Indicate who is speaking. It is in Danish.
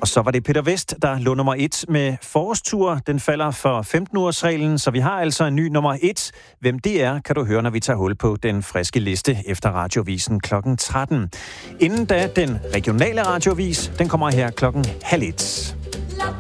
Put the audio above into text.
Speaker 1: Og så var det Peter Vest, der lå nummer 1 med Forårstur. Den falder for 15-ugersreglen, så vi har altså en ny nummer 1. Hvem det er, kan du høre, når vi tager hul på den friske liste efter Radiovisen kl. 13. Inden da den regionale radiovis, den kommer her 12:30.